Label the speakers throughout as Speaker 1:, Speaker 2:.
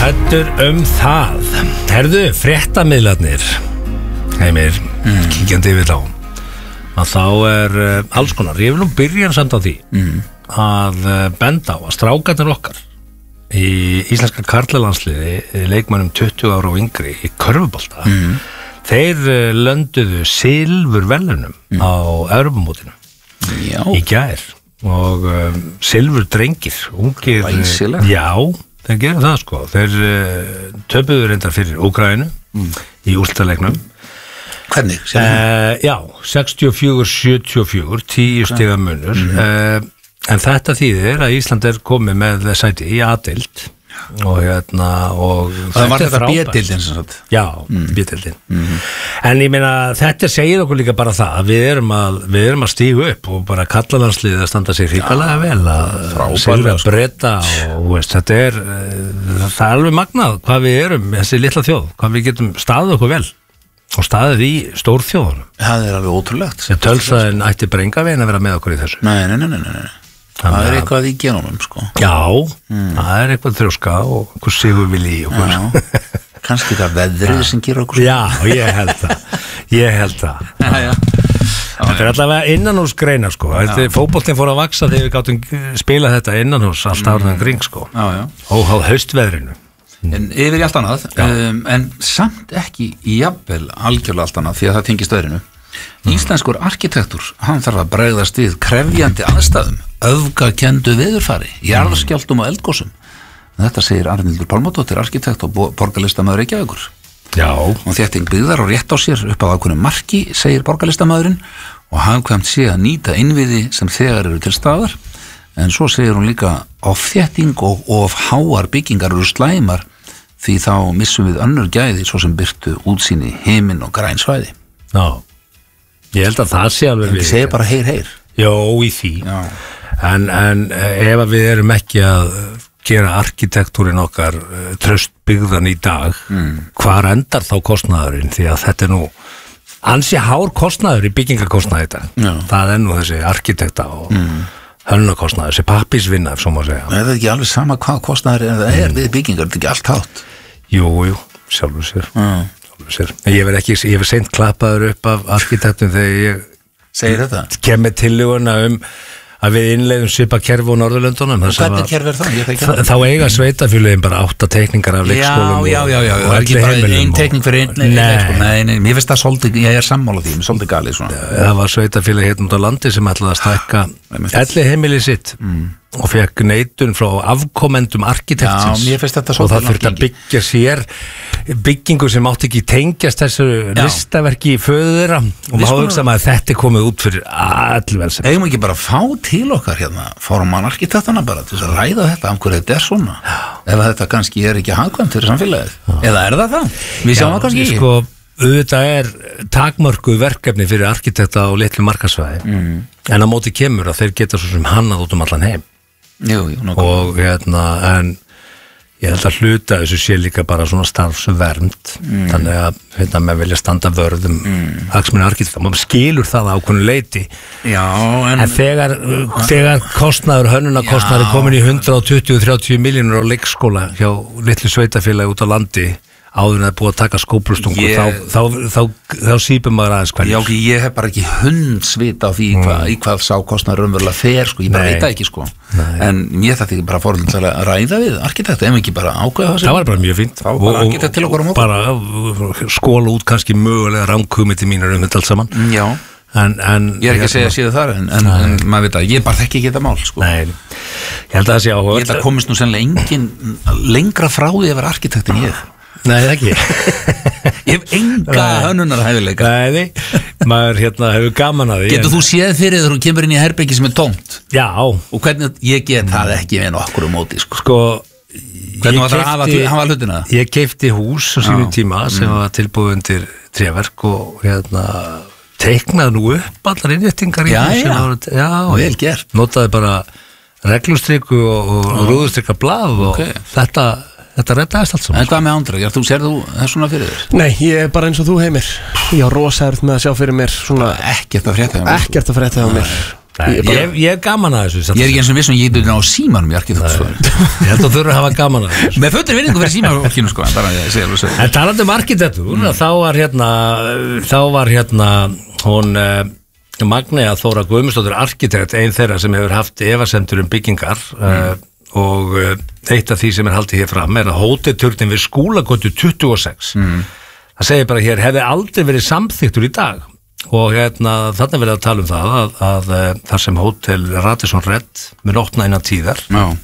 Speaker 1: hræddur það. Herðu, fréttamiðlarnir Heimir, kíkjandi yfir þá þá alls konar. Ég vil nú byrja samt á því að benda á að strákarnir okkar í íslenska karlalandsliði leikmönnum 20 ára og yngri í körfubolta þeir lönduðu silfurverðlaunum á Evrópumótinu í gær og silfurdrengir ungir, já, þeir gerum það sko. Þeir töpuðu reyndar fyrir Úkraínu í úrslitaleiknum.
Speaker 2: Hvernig?
Speaker 1: Já, 64-74 10 stiga munur en þetta þýðir að Ísland komið með sæti í A-deild og
Speaker 2: það var þetta B-deildin sem sagt.
Speaker 1: Já, B-deildin en ég meina þetta segir okkur líka bara það að við erum að stígu upp og bara kallalandsliðið að standa sig hrikalega vel að sigra Breta og veist, þetta það er alveg magnað hvað við erum þessi litla þjóð, hvað við getum staðið okkur vel og staðið í stórþjóðunum.
Speaker 2: Það er alveg ótrúlegt.
Speaker 1: Tölfræðin ætti bara enga veginn að vera með okkur í þessu.
Speaker 2: Nei. Það er eitthvað í genunum sko. Já,
Speaker 1: það er eitthvað þrjóska og einhver sigurvilji og
Speaker 2: kannski það veðrið sem gerir okkur.
Speaker 1: Já, ég held það. Þetta er allavega innanhúsgreinar sko. Fótboltinn fór að vaksa þegar við gátum spila þetta innanhús allt árið kring sko. Óháð haustveðrinu.
Speaker 2: En yfir í allt annað, en samt ekki í jafnvel algjörlega allt annað því að það tengist veðrinu. Íslenskur arkitektur, hann þarf að bregðast við krefjandi aðstæðum, öfgakenndu veðurfari, jarðskjálftum og eldgosum. Þetta segir Arnhildur Pálmadóttir, arkitekt og borgarlistamaður Reykjavíkur.
Speaker 1: Já.
Speaker 2: Og þétting byggðar og rétt á sér upp á ákveðnu marki, segir borgarlistamaðurinn, og hagkvæmt sé að nýta innviði sem þegar eru til staðar. En svo segir hún líka ofþétting og of háar byggingar eru slæmar því þá missum við önnur gæði svo sem birtu útsýni, himinn og græn svæði.
Speaker 1: Já, ég held að það sé alveg við.
Speaker 2: Það segir bara heyr.
Speaker 1: Jó, í því. En ef við erum ekki að gera arkitektúrin okkar traustbyggðan í dag, hvar endar þá kostnaðurinn? Því að þetta nú ansi hár kostnaður í byggingakostnaði þetta. Það nú þessi arkitekta og hönnunarkostnaður, þessi pappísvinna ef svo má segja.
Speaker 2: Er það ekki alveg sama hvað kostnaður er við byggingar, þetta ekki allt hátt?
Speaker 1: Jú, sjálfur sér. Ég hef seint klappaður upp af arkitektum þegar ég kem með tillöguna að við innleiðum svipa kerfi á Norðurlöndunum.
Speaker 2: Og hvernig kerfi það?
Speaker 1: Þá eiga sveitafélögin bara 8 teikningar af leikskólum.
Speaker 2: Já, það er ekki bara ein teikning fyrir einn. Nei, mér finnst það svolítið, ég er sammála því, mér svolítið galið svona.
Speaker 1: Það var sveitafélag hérna út á landi sem ætlaði að stækka elliheimili sitt og fekk neitun frá afkomendum arkitektsins.
Speaker 2: Já, mér finnst þetta
Speaker 1: og
Speaker 2: svolítið
Speaker 1: það þurfti að byggja sér byggingu sem átti ekki tengjast þessu listaverki í föðu þeirra og maður hugsa að þetta komið út fyrir allvelsa.
Speaker 2: Eigum ekki bara fá til okkar hérna formann arkitektana bara til að ræða þetta af hverju þetta er svona ef þetta kannski er ekki hagkvæmt fyrir samfélagið eða er það? Við sjáum það kannski ekki.
Speaker 1: Sko, auðvitað takmörkuð verkefni fyrir arkitekta á litlu markaðsvæði en á móti kemur að þeir geta svo sem hannað út allan heim.
Speaker 2: Jú,
Speaker 1: og en ég held að hluta þessu sé líka bara svona starfsvernd þannig að með vilja standa vörðum hagsmuni arkitekta, maður skilur það á ákveðnu leiti en þegar kostnaður hönnunarkostnaður er komin í 120-30 milljónur á leikskóla hjá litlu sveitafélagi út á landi áður en það er búið að taka skóplustungu þá sípum maður aðeins hverjum.
Speaker 2: Ég hef bara ekki hundsvita á því í hvað sá kostnaður raunverulega fer sko, ég bara veit það ekki sko en ég þarf ekki bara fórhaldið að ræða við arkitekta, ef ekki bara ákveða
Speaker 1: það var bara mjög fínt
Speaker 2: arkitekt til okkur
Speaker 1: bara skóla út kannski mögulega rangkumiti mínar þetta allt saman en
Speaker 2: ég er ekki að segja síðu þar en maður veit að ég bara þekki ekki þetta mál sko.
Speaker 1: Nei, ég held að það sé áhuga.
Speaker 2: Ég held að komist nú sennilega engin lengra frá því að vera arkitekt en ég.
Speaker 1: Nei, ekki.
Speaker 2: Ég hef enga hönnunarhæfileika.
Speaker 1: Nei, maður hefur gaman að því.
Speaker 2: Getur þú séð fyrir þegar þú kemur inn í herbyggi sem er tómt?
Speaker 1: Já.
Speaker 2: Og hvernig, ég get það ekki með nokkur móti sko.
Speaker 1: Hvernig
Speaker 2: var það að hafa hlutina?
Speaker 1: Ég keypti hús á sínum tíma sem var tilbúið undir tréverk og teiknaði nú upp allar innréttingar í hús. Já,
Speaker 2: vel gert.
Speaker 1: Notaði bara reglustrykku og rúðustrykka blað og Þetta reddaðist allt saman.
Speaker 2: En hvað með Andra? Sérðu það svona fyrir þér?
Speaker 3: Nei, ég er bara eins og þú Heimir. Ég á rosa erfitt með að sjá fyrir mér svona
Speaker 2: ekkert að frétta hjá mér.
Speaker 3: Ekkert að frétta hjá mér.
Speaker 1: Ég er gaman að þessu
Speaker 2: Ég er ekki eins og vissum ég getur á símanum í arkitekturstofunni
Speaker 1: Ég held að þurfa að hafa gaman að þessu
Speaker 2: Með fullri virðingu fyrir símanfólkinu sko
Speaker 1: En talandi um arkitektúr þá var hérna hún Magnea Þóra Guðmundsdóttir arkitekt, ein þeirra sem hefur haft efasemtur byggingar og eitt af því sem haldið hér fram að hótelturnin við Skúlagötu 26 það segir bara hér hefði aldrei verið samþyktur í dag og hérna þarna verið að tala um það að þar sem hótel Radisson Red mun opna innan tíðar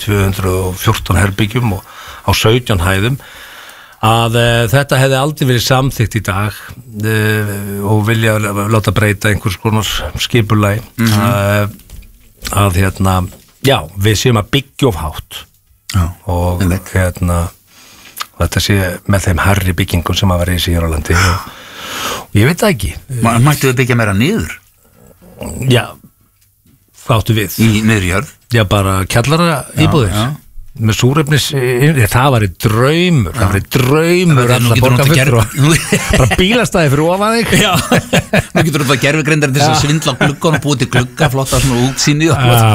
Speaker 1: 214 herbyggjum og á 17 hæðum að þetta hefði aldrei verið samþykkt í dag og vilja láta breyta einhvers konar skipulagi að hérna við séum að byggja of hátt og hérna þetta sé með þeim hærri byggingum sem að vera í hér á landi og ég veit það ekki
Speaker 2: Mættu við byggja meira niður?
Speaker 1: Já, hvað áttu við?
Speaker 2: Í niðurjörð? Já,
Speaker 1: bara kjallara íbúðir með súrefnis, það var í draumur alltaf borgarfulltrúa bara bílastæði fyrir ofan þig
Speaker 2: Nú getur þú gervigreindar til þess að svindla gluggan og búið til glugga flotta svona útsýni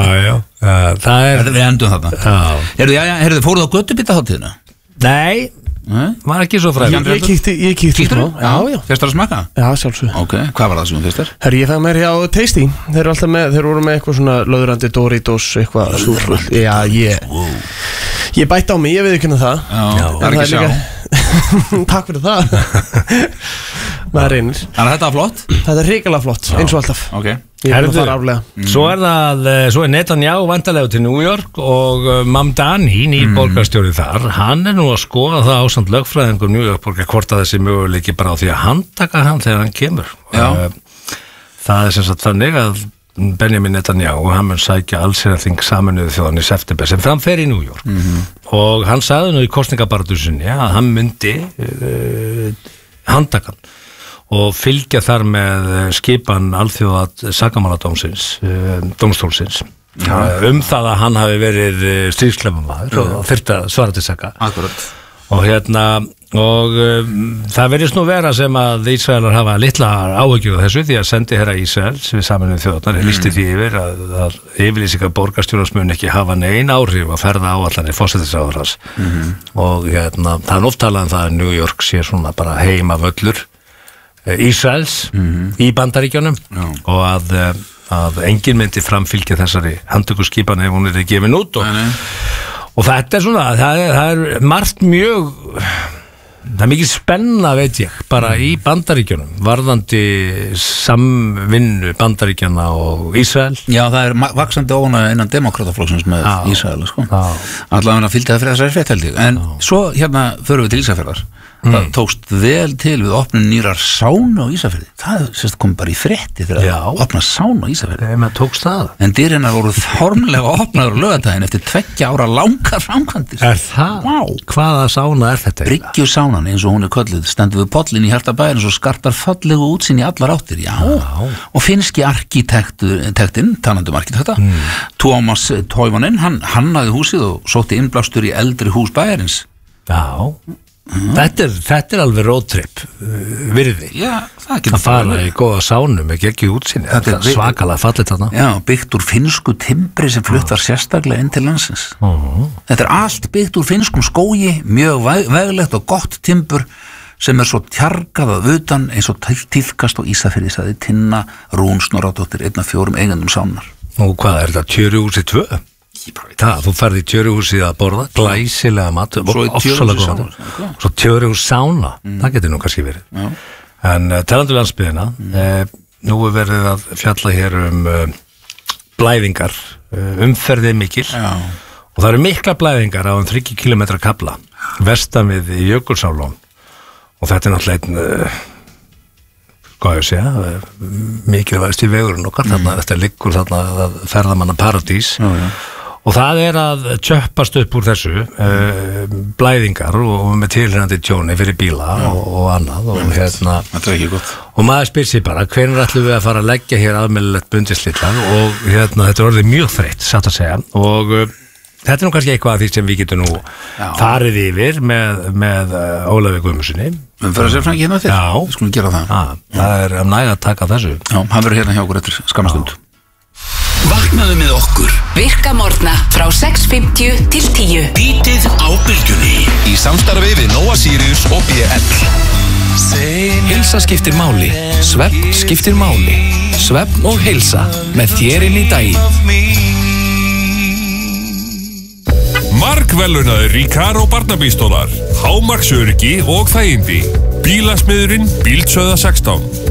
Speaker 1: það er
Speaker 2: við endum þarna Heyrðu, fóruð á götubítahátíðina?
Speaker 1: Nei, var ekki svo fræður
Speaker 3: Ég kíkti Já
Speaker 2: Fyrstar að smaka?
Speaker 3: Já, sjálfsög
Speaker 2: Ok, hvað var það sem fyrstar?
Speaker 3: Herri, ég fæði mér hjá Tasty Þeir voru með eitthvað svona löðrandi Doritos eitthvað súrfullt Já, ég bætti á mig, ég veit ekki það
Speaker 2: Það er ekki sjá
Speaker 3: Takk fyrir það Maður reynir
Speaker 2: Þannig að þetta var flott?
Speaker 3: Þetta er hrikalega flott, eins og alltaf
Speaker 2: Ok
Speaker 3: Ég er búin að fara aflega
Speaker 1: Svo er Netanyahu vantarlega til New York og Mamdani, nýr borgarstjóri þar hann er nú að skoða það ásamt lögfræðingum New York borgar hvort að þessi möguleiki bara á því að handtaka hann þegar hann kemur Það er sem sagt þannig að Benjamin Netanyahu, hann mun sækja allsherjarþing Sameinuðu þjóðanna í september sem framfer í New York og hann sagði nú í kosningabaráttu sinni að hann myndi handtaka hann og fylgja þar með skipan alþjóða sakamáladómsins dómstólsins það að hann hafi verið stríðsklefamaður og þyrfti að svara til saka og hérna það verðist nú vera sem að Ísraelar hafa litla áhyggjur af þessu því að sendi herra Ísraels við Sameinuðu þjóðirnar lýsti því yfir að yfirlýsingar borgarstjórans mun ekki hafa nein áhrif að ferða áallanir forsætisráðherrans og hérna það er oft talað um það að New York sé svona bara heima völlur Ísraels í Bandaríkjunum og að enginn myndi framfylgja þessari handtökuskipan ef hún er gefin út og þetta er svona það er margt mjög það er mikið spenna veit ég bara í Bandaríkjunum varðandi samvinnu Bandaríkjana og Ísrael
Speaker 2: Já það er vaxandi óna innan demokrataflokksins með Ísrael sko. Allavega fylgdi það fyrir þessari frétt held ég en svo hérna förum við til Ísafjarðar það tókst vel til við opnun nýrar sánu á Ísafirði það kom bara í frétti þegar að opna sánu á Ísafirði
Speaker 1: tókst það
Speaker 2: en dyrinnar voru formlega opnaður á laugardaginn eftir 2 ára langar framkvæmdir
Speaker 1: Er það? Wow. Hvaða sána er þetta?
Speaker 2: Bryggjusánan eins og hún er kölluð stendur við pollin í hjarta bæjarins og skartar fallegu útsýn í allar áttir og finnski arkitektinn talandi arkitekta Tómas Toivonen hann hannaði húsið og sótti innblástur í eldri hús bæjarins
Speaker 1: Þetta er alveg roadtrip virði að fara í góða sánu með geggjuð útsýni þetta er svakalega fallit þarna
Speaker 2: byggt úr finnsku timbri sem flutt var sérstaklega inn til landsins þetta er allt byggt úr finnskum skógi mjög veglegt og gott timbur sem er svo tjargað að utan eins og tíðkast og Ísafirði sagði Tinna Rún Snorradóttir einn af 4 eigendum sánar
Speaker 1: og hvað er þetta, Tjöruhúsi 2? Þú ferði í Tjöruhúsið að borða glæsilega mat svo Tjöruhús sána það getur nú kannski verið en talandi landsbyggðina nú er verið að fjalla hér blæðingar umferðið mikil og það eru mikla blæðingar á 3 kilometra kafla vestan við Jökulsárlón og þetta er náttúrulega hvað ég segja mikilvægst í vegurinn okkar þarna þetta liggur þarna ferðamanna paradís og það er að tjöppast upp úr þessu blæðingar og með tilhrindandi tjóni fyrir bíla og annað og hérna
Speaker 2: þetta er ekki gott
Speaker 1: og maður spyr sér bara hvenær ætlum við að fara að leggja hér almennilegt bundislitlag og hérna þetta er orðið mjög þreytt satt að segja og þetta er nú kannski eitthvað af því sem við getum nú farið yfir með Ólafi Guðmundssoni
Speaker 2: fyrir að sér frækki hérna til við skulum gera það
Speaker 1: það er næg að taka þessu
Speaker 2: hann verður hérna hjá okkur eftir skamastund
Speaker 4: Vaknaðu með okkur.
Speaker 5: Virka morgna frá 6:50 til 10.
Speaker 4: Bítið á bylgjunni.
Speaker 6: Í samstarfi við Nóa Sirius og BL.
Speaker 4: Heilsa skiptir máli. Svefn skiptir máli. Svefn og heilsa með þér inn í daginn.
Speaker 7: Margverðlaunaður Recaro barnabílstólar, hámarksöryggi og þægindi. Bílasmiðurinn Bíldsöða 16.